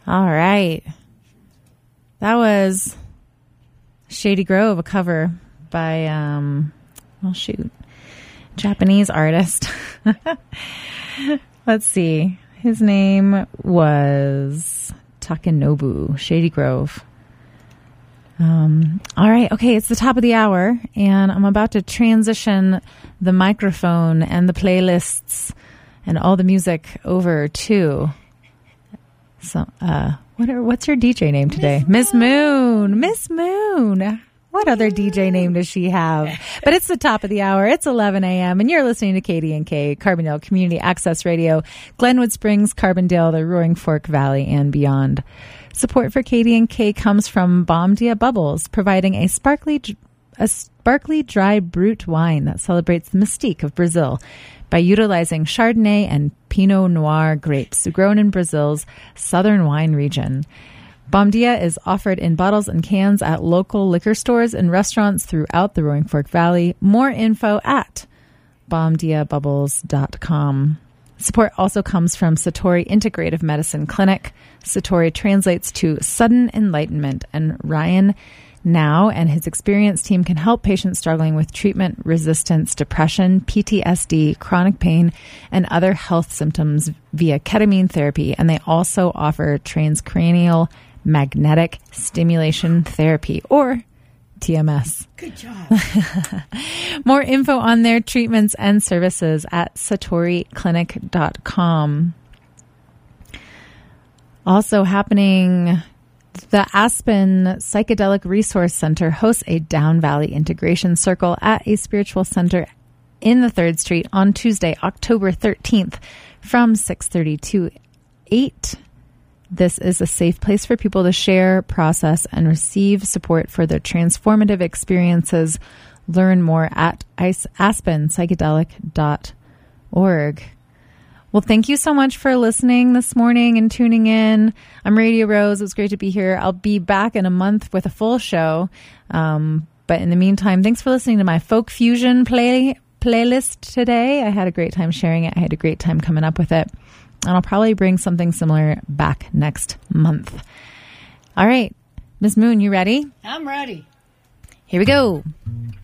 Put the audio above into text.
All right. That was Shady Grove, a cover by, Japanese artist. Let's see. His name was Takenobu, Shady Grove. All right. Okay. It's the top of the hour, and I'm about to transition the microphone and the playlists and all the music over to what's your DJ name today? Miss Moon. Miss Moon. What other DJ name does she have? But it's the top of the hour. It's 11 a.m. and you're listening to KDNK, Carbondale Community Access Radio, Glenwood Springs, Carbondale, the Roaring Fork Valley, and beyond. Support for KDNK comes from Bom Dia Bubbles, providing a sparkly dry brut wine that celebrates the mystique of Brazil by utilizing Chardonnay and Pinot Noir grapes grown in Brazil's southern wine region. Bom Dia is offered in bottles and cans at local liquor stores and restaurants throughout the Roaring Fork Valley. More info at bomdiabubbles.com. Support also comes from Satori Integrative Medicine Clinic. Satori translates to sudden enlightenment, and Ryan Now and his experienced team can help patients struggling with treatment-resistance, depression, PTSD, chronic pain, and other health symptoms via ketamine therapy. And they also offer transcranial magnetic stimulation therapy, or TMS. Good job. More info on their treatments and services at satoriclinic.com. Also happening, the Aspen Psychedelic Resource Center hosts a Down Valley Integration Circle at a spiritual center in the 3rd Street on Tuesday, October 13th from 6:30 to 8. This is a safe place for people to share, process, and receive support for their transformative experiences. Learn more at aspenpsychedelic.org. Well, thank you so much for listening this morning and tuning in. I'm Radio Rose. It was great to be here. I'll be back in a month with a full show. But in the meantime, thanks for listening to my Folk Fusion playlist today. I had a great time sharing it. I had a great time coming up with it. And I'll probably bring something similar back next month. All right. Ms. Moon, you ready? I'm ready. Here we go.